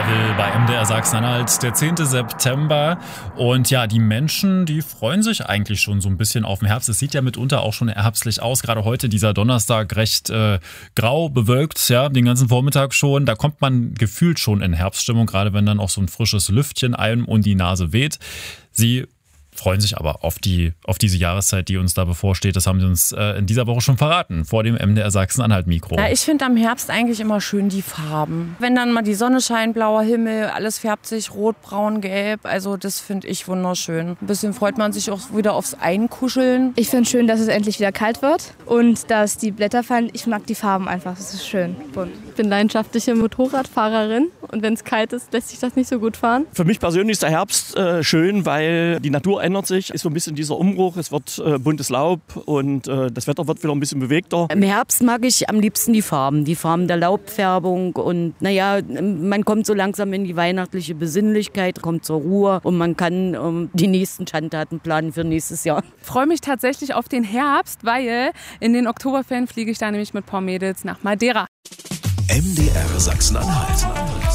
Devil bei MDR Sachsen-Anhalt, der 10. September. Und ja, die Menschen, die freuen sich eigentlich schon so ein bisschen auf den Herbst. Es sieht ja mitunter auch schon herbstlich aus. Gerade heute, dieser Donnerstag, recht grau, bewölkt, ja, den ganzen Vormittag schon. Da kommt man gefühlt schon in Herbststimmung, gerade wenn dann auch so ein frisches Lüftchen einem um die Nase weht. Sie freuen sich aber auf diese Jahreszeit, die uns da bevorsteht. Das haben sie uns in dieser Woche schon verraten, vor dem MDR Sachsen-Anhalt-Mikro. Ja, ich finde am Herbst eigentlich immer schön die Farben. Wenn dann mal die Sonne scheint, blauer Himmel, alles färbt sich rot, braun, gelb. Also das finde ich wunderschön. Ein bisschen freut man sich auch wieder aufs Einkuscheln. Ich finde schön, dass es endlich wieder kalt wird und dass die Blätter fallen. Ich mag die Farben einfach, das ist schön, bunt. Ich bin leidenschaftliche Motorradfahrerin und wenn es kalt ist, lässt sich das nicht so gut fahren. Für mich persönlich ist der Herbst schön, weil die Natur ändert sich, ist so ein bisschen dieser Umbruch, es wird buntes Laub und das Wetter wird wieder ein bisschen bewegter. Im Herbst mag ich am liebsten die Farben der Laubfärbung und naja, man kommt so langsam in die weihnachtliche Besinnlichkeit, kommt zur Ruhe und man kann die nächsten Schandtaten planen für nächstes Jahr. Ich freue mich tatsächlich auf den Herbst, weil in den Oktoberferien fliege ich da nämlich mit ein paar Mädels nach Madeira. MDR Sachsen-Anhalt.